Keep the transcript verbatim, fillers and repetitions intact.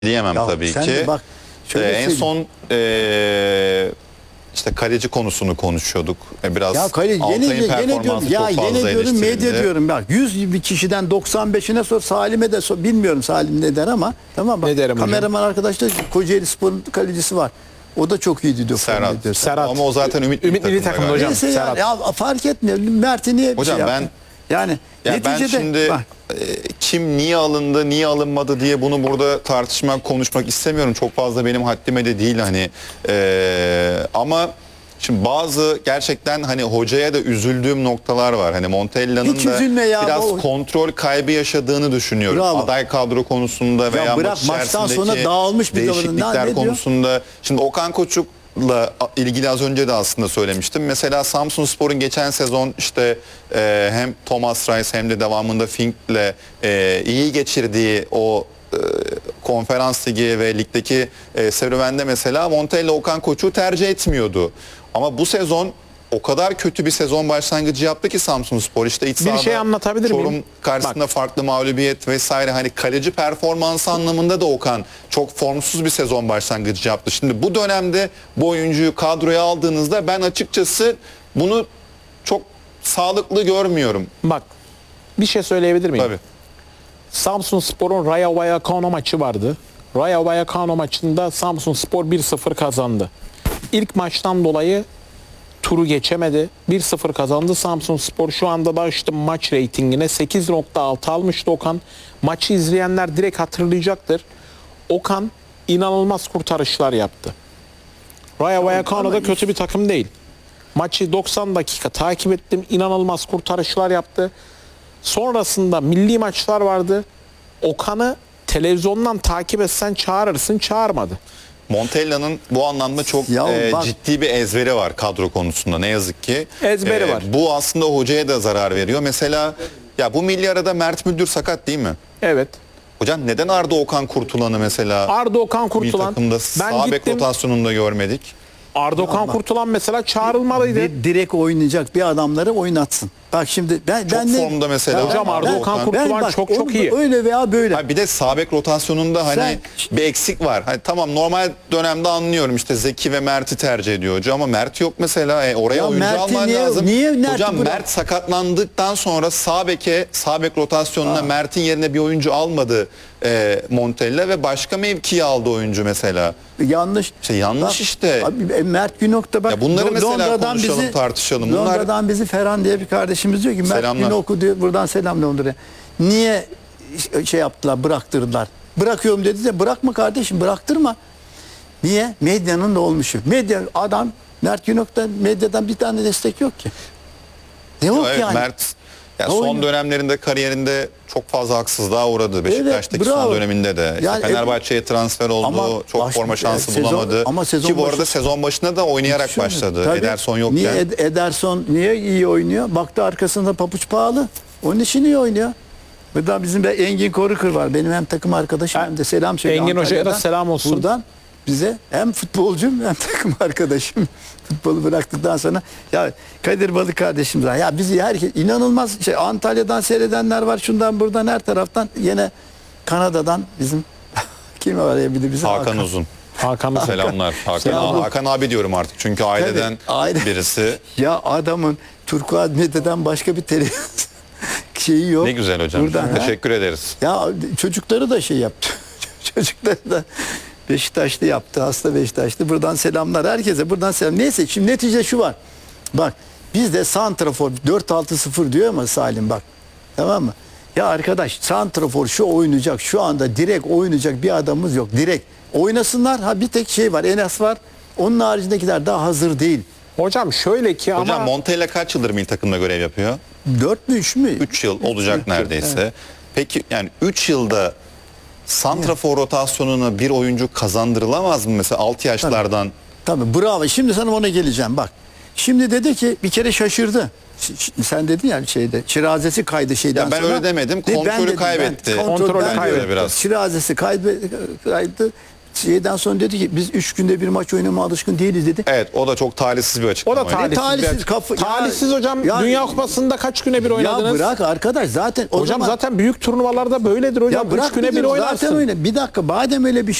diyemem Ya tabii sen ki. de bak, şöyle Ee, en söyleyeyim. son ee, işte kaleci konusunu konuşuyorduk. Ee, biraz Ya kaleci Altay'ın yine, yine diyorum performansı ya çok yine fazla diyorum medya eleştirildi. diyorum bak yüz bir kişiden doksan beşine sor Salim'e de sor, bilmiyorum Salim ne der ama tamam bak Ne derim hocam? kameraman arkadaş da Kocaeli Spor'un kalecisi var. O da çok iyiydi diyor. Serhat. diyor. Serhat. Ama o zaten Ümit, Ümit milli takımda takımda galiba. hocam. Neyse yani, Serhat. ya fark etmiyor. Mert'i niye bir Hocam şey ben- yaptın? Yani Ya ben neticede şimdi bak, e, kim niye alındı, niye alınmadı diye bunu burada tartışmak, konuşmak istemiyorum. Çok fazla benim haddime de değil hani. E, ama şimdi bazı gerçekten hani hocaya da üzüldüğüm noktalar var. Hani Montella'nın Hiç da üzülme ya, biraz o- kontrol kaybı yaşadığını düşünüyorum. Bravo. Aday kadro konusunda veya bırak, maç maçtan içerisindeki sonra dağılmış bir davranış. değişiklikler Ne diyor? konusunda. Şimdi Okan Koçuk la ilgili az önce de aslında söylemiştim. Mesela Samsunspor'un geçen sezon işte e, hem Thomas Reis hem de devamında Fink'le e, iyi geçirdiği o e, konferans ligi ve ligdeki e, serüvende mesela Montella Okan Koçuk'u tercih etmiyordu. Ama bu sezon o kadar kötü bir sezon başlangıcı yaptı ki Samsunspor, işte iç Bir sahada şey anlatabilir miyim? Çorum karşısında farklı mağlubiyet vesaire, hani kaleci performansı anlamında da Okan çok formsuz bir sezon başlangıcı yaptı. Şimdi bu dönemde bu oyuncuyu kadroya aldığınızda ben açıkçası bunu çok sağlıklı görmüyorum. Bak bir şey söyleyebilir miyim? Tabii. Samsunspor'un Rayo Vallecano maçı vardı. Rayo Vallecano maçında Samsunspor bir sıfır kazandı. İlk maçtan dolayı turu geçemedi. bir sıfır kazandı Samsunspor. Şu anda da işte maç reytingine sekiz nokta altı almıştı Okan. Maçı izleyenler direkt hatırlayacaktır. Okan inanılmaz kurtarışlar yaptı. Rayo Vallecano da kötü bir takım değil. Maçı doksan dakika takip ettim. İnanılmaz kurtarışlar yaptı. Sonrasında milli maçlar vardı. Okan'ı televizyondan takip etsen çağırırsın, çağırmadı. Montella'nın bu anlamda çok Ya e, bak- ciddi bir ezberi var kadro konusunda, ne yazık ki. Ezberi var. Bu aslında hocaya da zarar veriyor. Mesela ya bu milli arada Mert Müldür sakat değil mi? Evet. Hocam neden Arda Okan Kurtulan'ı mesela Arda Okan milli Kurtulan. takımda Ben sağ bek gittim. rotasyonunda görmedik? Arda Okan Kurtulan mesela çağrılmalıydı. bir direkt oynayacak bir adamları oynatsın. Bak şimdi ben Çok ben de- formda mesela. Ya Hocam Arda Okan Ben- Kurtulan bak, çok onu çok iyi. Öyle veya böyle. Ha, bir de sağ bek rotasyonunda hani Sen- bir eksik var. Hani tamam, normal dönemde anlıyorum işte Zeki ve Mert'i tercih ediyor hoca, ama Mert yok mesela. E, oraya Ya oyuncu Mert'i alman niye- lazım. niye Mert'i Hocam bırak- Mert sakatlandıktan sonra sağ beke, sağ bek rotasyonuna Mert'in yerine bir oyuncu almadı e, Montella ve başka mevkiye aldı oyuncu mesela. Yanlış. İşte yanlış Bak, işte. Abi, e, Mert Günok'ta bak. Ya bunları Lo- mesela konuşalım, tartışalım. Bunlar- Londra'dan bizi Ferhan diye bir kardeşimiz diyor ki Mert Selamlar. Günok'u diyor, buradan selam Londra'ya. Niye şey yaptılar, bıraktırdılar? Bırakıyorum dedi de bırakma kardeşim, bıraktırma. Niye? Medyanın da olmuşu. Medya adam Mert Günok'ta medyadan bir tane destek yok ki. Ne yok Evet, yani? Mert ya Ne son oynuyor? dönemlerinde kariyerinde çok fazla haksızlığa uğradı. Beşiktaş'taki bravo. son döneminde de. İşte Yani, Fenerbahçe'ye transfer oldu. ama çok baş- forma şansı sezon- bulamadı. ama sezon Ki bu arada başı- sezon başında da oynayarak Şöyle, başladı. tabii. Ederson yokken. Niye Ed- Ederson niye iyi oynuyor? Baktı arkasında papuç pahalı. Onun için iyi oynuyor. Burada bizim de Engin Korukır var. Benim hem takım arkadaşım hem de selam söylüyor. Engin Hoca'ya da Antalya'dan. selam olsun. Buradan bize hem futbolcum hem takım arkadaşım. Futbolu bıraktıktan sonra ya Kadir Balık kardeşimiz var. Ya bizi herkes inanılmaz şey, Antalya'dan seyredenler var. Şundan buradan her taraftan, yine Kanada'dan bizim kim var ya bir de bizim Hakan Uzun. Hakan Uzun. Selamlar. Hakan, Selam. Hakan abi diyorum artık. Çünkü aileden aile- birisi. Ya adamın Turkuaz Medya'dan başka bir televizyon şeyi yok. Ne güzel hocam. Buradan, ha? Teşekkür ederiz. Ya çocukları da şey yaptı. Çocukları da Beşiktaşlı yaptı. Hasta Beşiktaşlı. Buradan selamlar herkese. Buradan selam. Neyse şimdi netice şu var. Bak bizde santrafor dört altı sıfır diyor ama Salim bak. Tamam mı? Ya arkadaş santrafor şu oynayacak. Şu anda direkt oynayacak bir adamımız yok. Direkt oynasınlar. Ha bir tek şey var. Enes var. Onun haricindekiler daha hazır değil. Hocam şöyle ki Hocam ama Montella kaç yıldır milli takımda görev yapıyor? dört mü üç mü? üç yıl olacak Üç yıl, neredeyse. evet. Peki yani üç yılda santrafor rotasyonuna bir oyuncu kazandırılamaz mı mesela altı yaşlardan? Tabii bravo. Şimdi sana ona geleceğim bak. Şimdi dedi ki bir kere şaşırdı. Ş- ş- Sen dedin ya şeyde şirazesi kaydı şeyden Ya ben sonra. öyle demedim, De- kontrolü dedim, kaybetti. Ben, kontrol, Kontrolü ben kaybetti diyorum. biraz. Şirazesi kaybe, kaydı. şeyden sonra dedi ki biz üç günde bir maç oynamaya alışkın değiliz dedi. Evet, o da çok talihsiz bir O açıklama. da talihsiz. talihsiz bir- kafa- ya- talihsiz hocam. ya- Dünya Kupası'nda kaç güne bir Ya oynadınız? bırak arkadaş zaten o Hocam zaman zaten büyük turnuvalarda böyledir hocam. ya bırak üç güne bir bizim oynarsın. zaten oyna. Bir dakika madem öyle bir